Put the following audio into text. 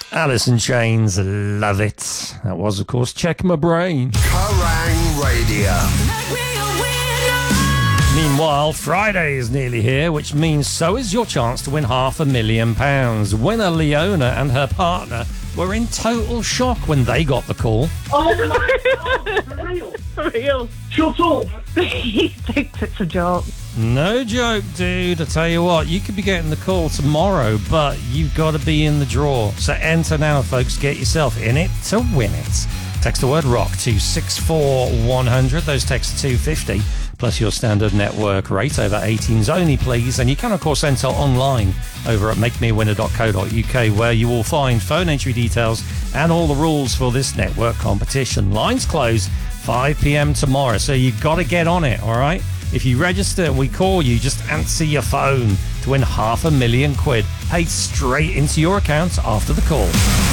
Alice in Chains, love it. That was, of course, Check My Brain. Kerrang Radio. Meanwhile, Friday is nearly here, which means so is your chance to win £500,000. Winner Leona and her partner were in total shock when they got the call. Oh my God, for real? For real. Shut up. He thinks it's a joke. No joke, dude. I tell you what, you could be getting the call tomorrow, but you've got to be in the draw. So enter now, folks. Get yourself in it to win it. Text the word ROCK to 64100. Those texts are 250, plus your standard network rate over 18s only, please. And you can, of course, enter online over at makemewinner.co.uk, where you will find phone entry details and all the rules for this network competition. Lines close 5 p.m. tomorrow, so you've got to get on it, all right? If you register and we call you, just answer your phone to win £500,000 paid straight into your account after the call.